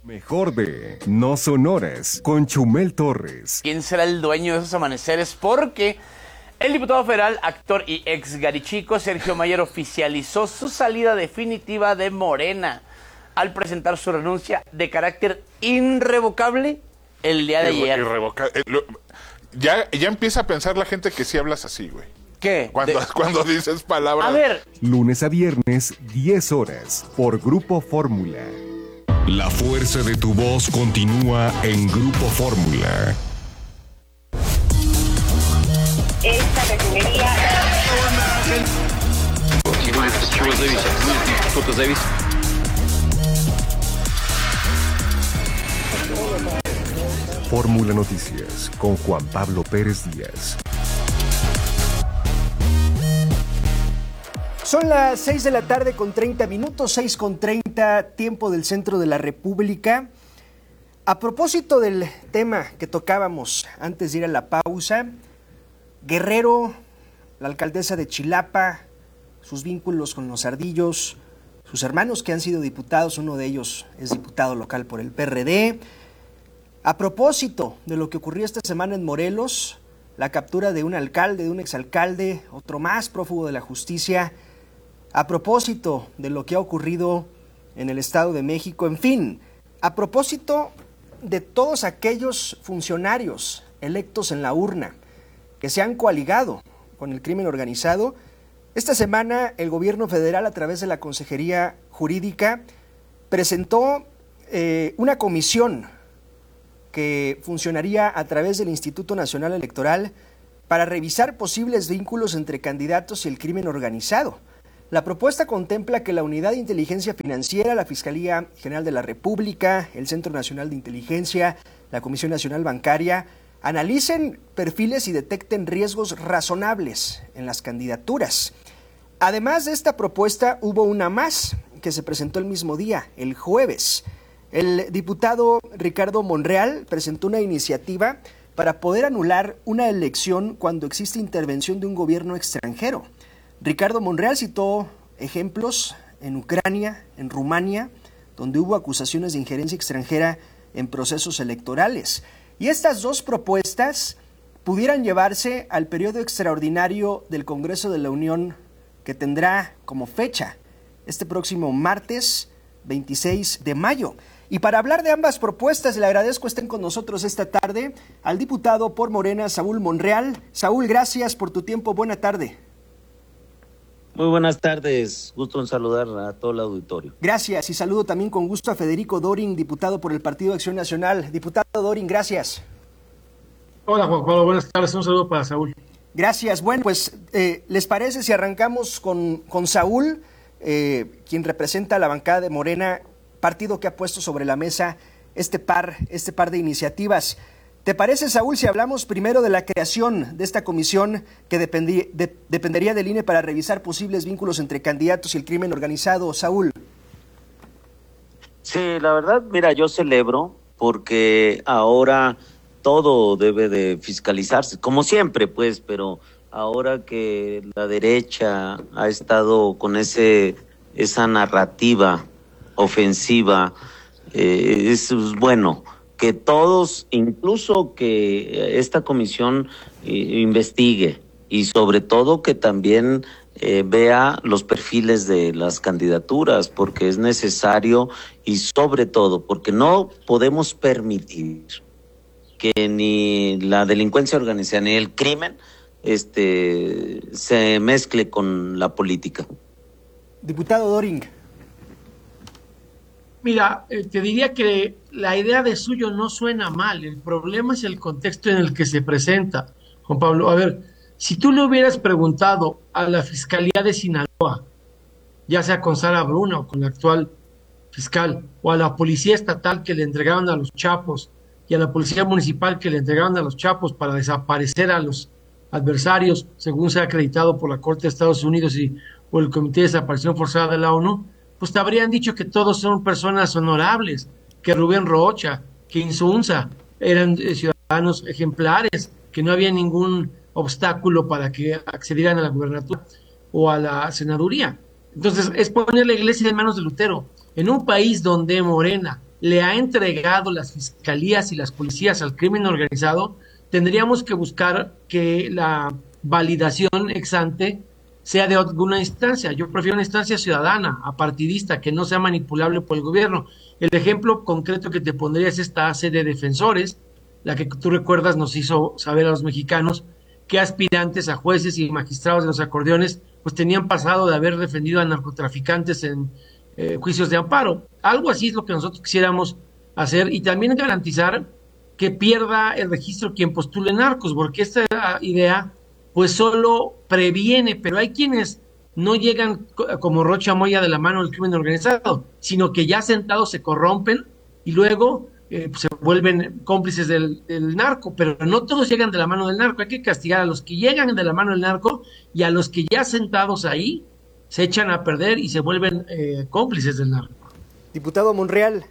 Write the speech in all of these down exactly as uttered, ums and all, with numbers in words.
Mejor de No Sonores con Chumel Torres. ¿Quién será el dueño de esos amaneceres? Porque el diputado federal, actor y ex garichico Sergio Mayer oficializó su salida definitiva de Morena al presentar su renuncia de carácter irrevocable el día de ayer. Irrevocable. Ya, ya empieza a pensar la gente que sí hablas así, güey. ¿Qué? Cuando, De... cuando dices palabras. A ver. Lunes a viernes, diez horas, por Grupo Fórmula. La fuerza de tu voz continúa en Grupo Fórmula. Esta refinería... Fórmula Noticias con Juan Pablo Pérez Díaz. Son las seis de la tarde con treinta minutos, seis con treinta, tiempo del centro de la República. A propósito del tema que tocábamos antes de ir a la pausa, Guerrero, la alcaldesa de Chilapa, sus vínculos con los Ardillos, sus hermanos que han sido diputados, uno de ellos es diputado local por el P R D. A propósito de lo que ocurrió esta semana en Morelos, la captura de un alcalde, de un exalcalde, otro más prófugo de la justicia. A propósito de lo que ha ocurrido en el Estado de México, en fin, a propósito de todos aquellos funcionarios electos en la urna que se han coaligado con el crimen organizado, esta semana el gobierno federal, a través de la Consejería Jurídica, presentó eh, una comisión que funcionaría a través del Instituto Nacional Electoral para revisar posibles vínculos entre candidatos y el crimen organizado. La propuesta contempla que la Unidad de Inteligencia Financiera, la Fiscalía General de la República, el Centro Nacional de Inteligencia, la Comisión Nacional Bancaria, analicen perfiles y detecten riesgos razonables en las candidaturas. Además de esta propuesta, hubo una más que se presentó el mismo día, el jueves. El diputado Ricardo Monreal presentó una iniciativa para poder anular una elección cuando existe intervención de un gobierno extranjero. Ricardo Monreal citó ejemplos en Ucrania, en Rumania, donde hubo acusaciones de injerencia extranjera en procesos electorales. Y estas dos propuestas pudieran llevarse al periodo extraordinario del Congreso de la Unión, que tendrá como fecha este próximo martes veintiséis de mayo. Y para hablar de ambas propuestas, le agradezco estén con nosotros esta tarde al diputado por Morena, Saúl Monreal. Saúl, gracias por tu tiempo. Buena tarde. Muy buenas tardes, gusto en saludar a todo el auditorio. Gracias, y saludo también con gusto a Federico Dorin, diputado por el Partido de Acción Nacional. Diputado Dorin, gracias. Hola Juan Pablo, buenas tardes, un saludo para Saúl. Gracias, bueno, pues, eh, ¿les parece si arrancamos con, con Saúl, eh, quien representa a la bancada de Morena, partido que ha puesto sobre la mesa este par, este par de iniciativas? ¿Te parece, Saúl, si hablamos primero de la creación de esta comisión que dependí, de, dependería del I N E para revisar posibles vínculos entre candidatos y el crimen organizado? Saúl. Sí, la verdad, mira, yo celebro porque ahora todo debe de fiscalizarse, como siempre, pues, pero ahora que la derecha ha estado con ese esa narrativa ofensiva, eh, es bueno que todos, incluso que esta comisión eh, investigue y sobre todo que también eh, vea los perfiles de las candidaturas, porque es necesario y sobre todo porque no podemos permitir que ni la delincuencia organizada ni el crimen este se mezcle con la política. Diputado Doring. Mira, eh, te diría que la idea de suyo no suena mal, el problema es el contexto en el que se presenta, Juan Pablo. A ver, si tú le hubieras preguntado a la Fiscalía de Sinaloa, ya sea con Sara Bruna o con la actual fiscal, o a la Policía Estatal que le entregaron a los Chapos, y a la Policía Municipal que le entregaron a los Chapos para desaparecer a los adversarios, según se ha acreditado por la Corte de Estados Unidos y por el Comité de Desaparición Forzada de la ONU, pues te habrían dicho que todos son personas honorables, que Rubén Rocha, que Insunza eran ciudadanos ejemplares, que no había ningún obstáculo para que accedieran a la gubernatura o a la senaduría. Entonces, es poner la iglesia en manos de Lutero. En un país donde Morena le ha entregado las fiscalías y las policías al crimen organizado, tendríamos que buscar que la validación ex ante sea de alguna instancia. Yo prefiero una instancia ciudadana, apartidista, que no sea manipulable por el gobierno. El ejemplo concreto que te pondría es esta A C de defensores, la que tú recuerdas nos hizo saber a los mexicanos que aspirantes a jueces y magistrados de los acordeones pues tenían pasado de haber defendido a narcotraficantes en eh, juicios de amparo. Algo así es lo que nosotros quisiéramos hacer, y también garantizar que pierda el registro quien postule narcos, porque esta idea pues solo previene, pero hay quienes no llegan como Rocha Moya de la mano del crimen organizado, sino que ya sentados se corrompen y luego eh, pues se vuelven cómplices del, del narco, pero no todos llegan de la mano del narco. Hay que castigar a los que llegan de la mano del narco y a los que ya sentados ahí se echan a perder y se vuelven eh, cómplices del narco. Diputado Monreal.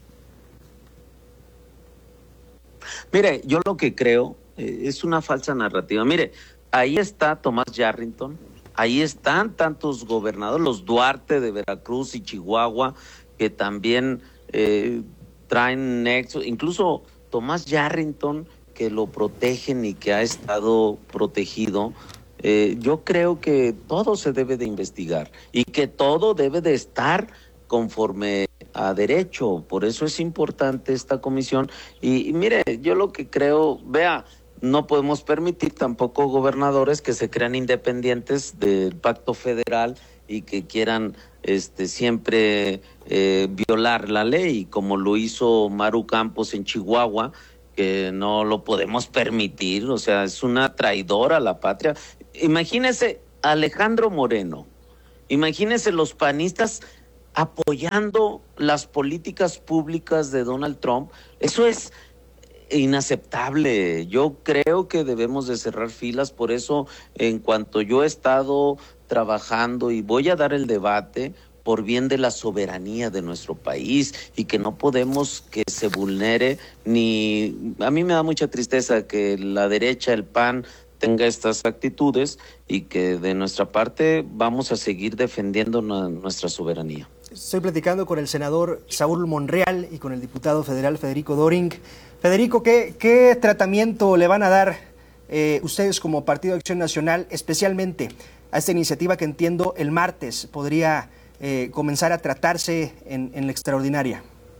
Mire, yo lo que creo eh, es una falsa narrativa. Mire, ahí está Tomás Yarrington, ahí están tantos gobernadores, los Duarte de Veracruz y Chihuahua, que también eh, traen nexo, incluso Tomás Yarrington, que lo protegen y que ha estado protegido. Eh, yo creo que todo se debe de investigar y que todo debe de estar conforme a derecho. Por eso es importante esta comisión. Y, y mire, yo lo que creo, vea, no podemos permitir tampoco gobernadores que se crean independientes del pacto federal y que quieran este siempre eh, violar la ley, como lo hizo Maru Campos en Chihuahua, que no lo podemos permitir. O sea, es una traidora a la patria. Imagínese Alejandro Moreno, imagínese los panistas apoyando las políticas públicas de Donald Trump. Eso es inaceptable. Yo creo que debemos de cerrar filas. Por eso, en cuanto yo he estado trabajando y voy a dar el debate por bien de la soberanía de nuestro país, y que no podemos que se vulnere, ni a mí me da mucha tristeza que la derecha, el P A N, tenga estas actitudes, y que de nuestra parte vamos a seguir defendiendo na, nuestra soberanía. Estoy platicando con el senador Saúl Monreal y con el diputado federal Federico Doring. Federico, ¿qué, qué tratamiento le van a dar eh, ustedes como Partido de Acción Nacional, especialmente a esta iniciativa que entiendo el martes podría eh, comenzar a tratarse en, en la extraordinaria?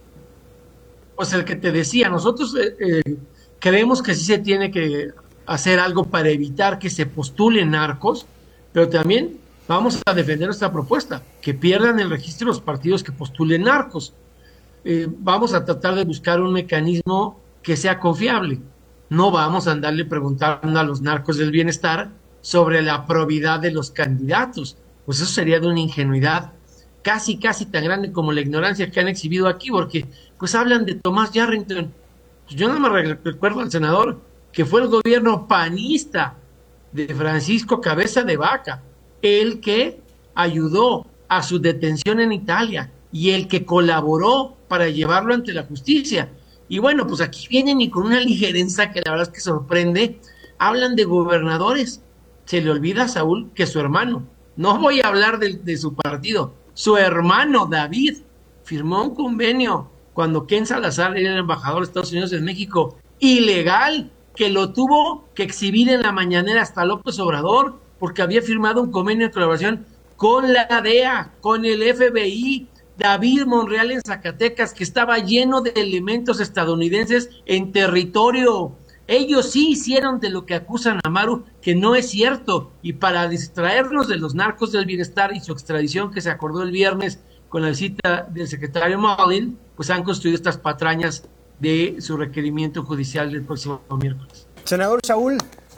Pues el que te decía, nosotros eh, eh, creemos que sí se tiene que hacer algo para evitar que se postulen narcos, pero también vamos a defender nuestra propuesta, que pierdan el registro los partidos que postulen narcos. Eh, vamos a tratar de buscar un mecanismo que sea confiable. No vamos a andarle preguntando a los narcos del bienestar sobre la probidad de los candidatos, pues eso sería de una ingenuidad casi, casi tan grande como la ignorancia que han exhibido aquí, porque pues hablan de Tomás Yarrington. Pues yo no me recuerdo al senador que fue el gobierno panista de Francisco Cabeza de Vaca el que ayudó a su detención en Italia y el que colaboró para llevarlo ante la justicia. Y bueno, pues aquí vienen y con una ligereza que la verdad es que sorprende, hablan de gobernadores. Se le olvida a Saúl que su hermano, no voy a hablar de, de su partido, su hermano David firmó un convenio cuando Ken Salazar era el embajador de Estados Unidos en México, ilegal, que lo tuvo que exhibir en la mañanera hasta López Obrador, porque había firmado un convenio de colaboración con la D E A, con el F B I, David Monreal en Zacatecas, que estaba lleno de elementos estadounidenses en territorio. Ellos sí hicieron de lo que acusan a Maru, que no es cierto, y para distraernos de los narcos del bienestar y su extradición que se acordó el viernes con la visita del secretario Mullin, pues han construido estas patrañas de su requerimiento judicial del próximo miércoles. Senador Saúl.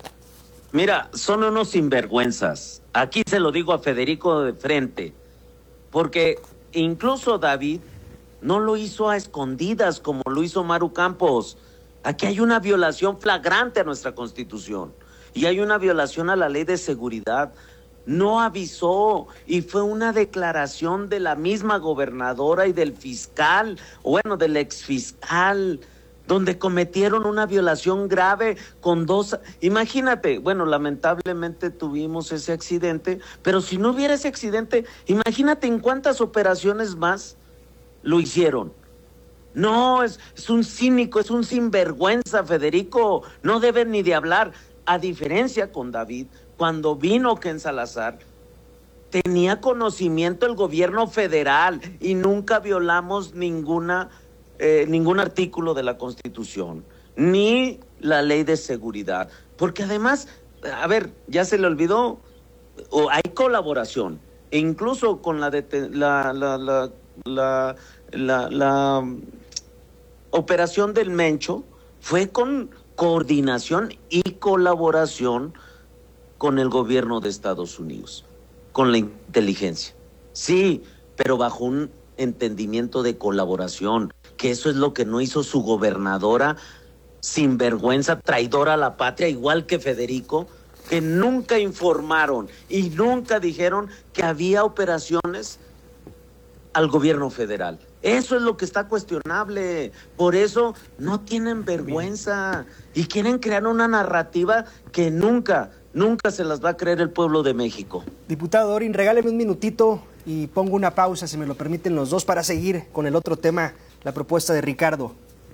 Mira, son unos sinvergüenzas. Aquí se lo digo a Federico de frente, porque incluso David no lo hizo a escondidas como lo hizo Maru Campos. Aquí hay una violación flagrante a nuestra Constitución y hay una violación a la ley de seguridad. No avisó, y fue una declaración de la misma gobernadora y del fiscal, o bueno, del exfiscal, donde cometieron una violación grave con dos... Imagínate, bueno, lamentablemente tuvimos ese accidente, pero si no hubiera ese accidente, imagínate en cuántas operaciones más lo hicieron. No, es, es un cínico, es un sinvergüenza, Federico. No debe ni de hablar. A diferencia con David, cuando vino Ken Salazar, tenía conocimiento el gobierno federal y nunca violamos ninguna, eh, ningún artículo de la Constitución, ni la ley de seguridad. Porque además, a ver, ya se le olvidó, o hay colaboración, e incluso con la, deten- la, la, la, la, la, la um, operación del Mencho, fue con coordinación y colaboración con el gobierno de Estados Unidos, con la inteligencia. Sí, pero bajo un entendimiento de colaboración, que eso es lo que no hizo su gobernadora, sinvergüenza, traidora a la patria, igual que Federico, que nunca informaron y nunca dijeron que había operaciones al gobierno federal. Eso es lo que está cuestionable. Por eso no tienen vergüenza y quieren crear una narrativa que nunca, nunca se las va a creer el pueblo de México. Diputado Dorin, regáleme un minutito y pongo una pausa, si me lo permiten los dos, para seguir con el otro tema, la propuesta de Ricardo.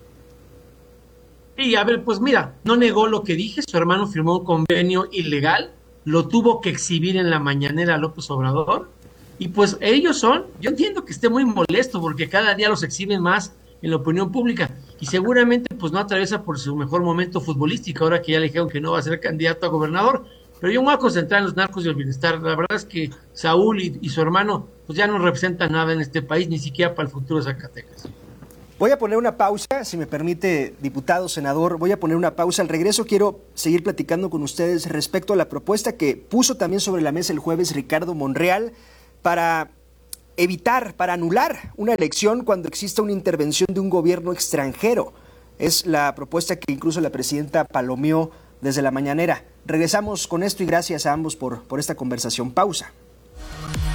Y a ver, pues mira, no negó lo que dije, su hermano firmó un convenio ilegal, lo tuvo que exhibir en la mañanera López Obrador, y pues ellos son, yo entiendo que esté muy molesto porque cada día los exhiben más en la opinión pública, y seguramente pues no atraviesa por su mejor momento futbolístico, ahora que ya le dijeron que no va a ser candidato a gobernador, pero yo me voy a concentrar en los narcos y el bienestar. La verdad es que Saúl y, y su hermano pues ya no representan nada en este país, ni siquiera para el futuro de Zacatecas. Voy a poner una pausa, si me permite, diputado, senador, voy a poner una pausa. Al regreso quiero seguir platicando con ustedes respecto a la propuesta que puso también sobre la mesa el jueves Ricardo Monreal para evitar, para anular una elección cuando exista una intervención de un gobierno extranjero. Es la propuesta que incluso la presidenta palomeó desde la mañanera. Regresamos con esto y gracias a ambos por, por esta conversación. Pausa.